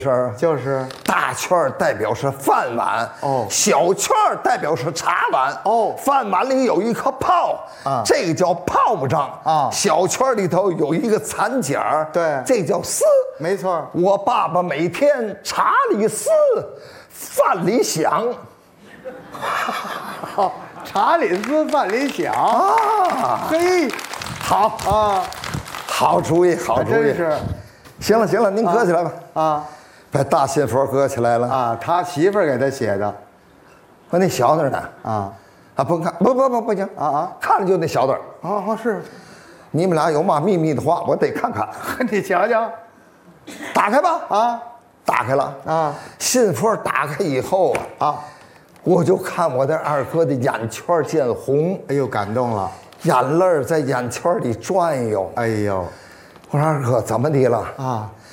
事儿就是大圈儿代表是饭碗， 哦小圈儿代表是茶碗， 哦饭碗里有一颗泡， 啊这个叫泡沫杖啊小圈儿里头有一个残茧儿， 对这叫丝。 没错。 我爸爸每天茶里丝，饭里响好，茶里丝饭里响啊， 嘿， 好啊， 好主意，好主意。 真是行了行了，您搁起来吧。 啊把大信佛搁起来了。 啊，他媳妇儿给他写的我那小字儿呢？ 啊啊，不看，不行啊！ 看了就那小字儿。 哦是， 你们俩有嘛秘密的话，我得看看。 你瞧瞧打开吧。 啊打开了啊信封打开以后啊， 我就看我的二哥的眼圈见红， 哎呦感动了， 眼泪儿在眼圈里转悠。 哎呦我说二哥怎么的了？ 啊